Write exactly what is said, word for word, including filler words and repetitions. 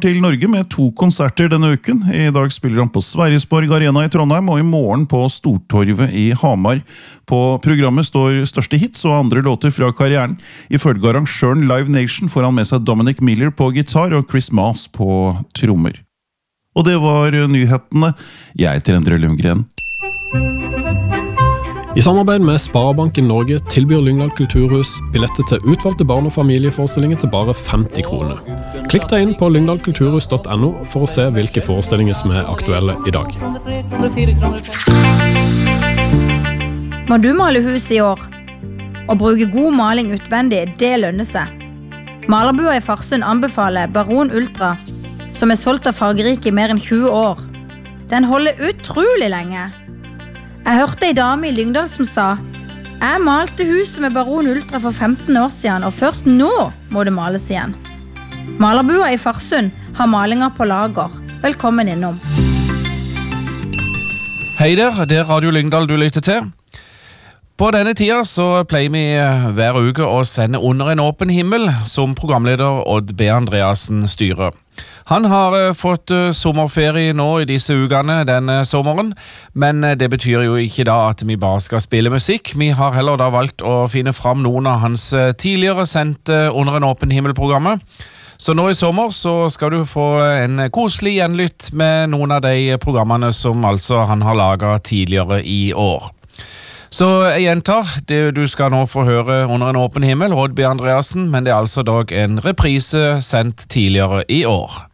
til Norge med to konserter denne uken. I dag spiller han på Sverresborg Arena i Trondheim, og i morgen på Stortorvet i Hamar. På programmet står største hits og andre låter fra karrieren. Ifølge arrangøren Live Nation får han med seg Dominic Miller på gitar og Chris Maas på trommer. Og det var nyhetene. Jeg heter Endre Lundgren. I samarbeid med Sparebanken Norge tilbyr Lyngdal Kulturhus billetter til utvalgte barn- og familieforestillinger til bare femti kroner. Klikk deg inn på lyngdalkulturhus punktum no for å se hvilke forestillinger som er aktuelle i dag. Må du male hus i år? Å bruke god maling utvendig, det lønner seg. Malerbua i Farsund anbefaler Baron Ultra, som er solgt av Fargerike i mer enn tjue år. Den holder utrolig lenge. Jeg hørte en dame i Lyngdal som sa «Jeg malte huset med Baron Ultra for femten år siden, og først nå må det males igjen». Malerbua i Farsund har malinger på lager. Velkommen innom. Hei der, det er Radio Lyngdal du lytter til. På denne tida så pleier vi hver uke å sende Under en åpen himmel, som programleder Odd B. Andreassen styrer. Han har fått sommerferie nå i disse ukene denne sommeren, men det betyr jo ikke da at vi bare skal spille musikk. Vi har heller da valgt å finne fram noen av hans tidligere sendte Under en åpen himmel-programmer. Så nå i sommer så skal du få en koselig gjenlytt med noen av de programmene som altså han har laget tidligere i år. Så jeg gjentar, det du skal nå få høre Under en åpen himmel, Odd B. Andreassen, men det er altså dog en reprise sendt tidligere i år.